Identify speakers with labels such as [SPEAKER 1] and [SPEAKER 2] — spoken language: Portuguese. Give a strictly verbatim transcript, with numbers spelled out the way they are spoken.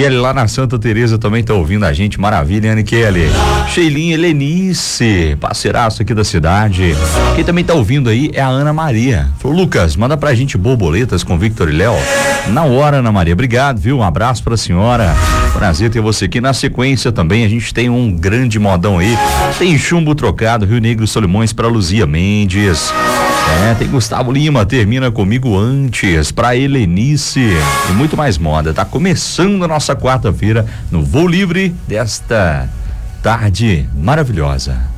[SPEAKER 1] Kelly lá na Santa Teresa também tá ouvindo a gente, maravilha, Anne Kelly. Sheilinha Helenice, parceiraço aqui da cidade. Quem também tá ouvindo aí é a Ana Maria. Falou, Lucas, manda pra gente borboletas com Victor e Léo. Na hora, Ana Maria, obrigado, viu? Um abraço pra senhora. Prazer ter você aqui. Na sequência também a gente tem um grande modão aí. Tem chumbo trocado, Rio Negro Solimões pra Luzia Mendes. É, tem Gustavo Lima, termina comigo antes, pra Helenice e muito mais moda. Tá começando a nossa quarta-feira no Voo Livre desta tarde maravilhosa.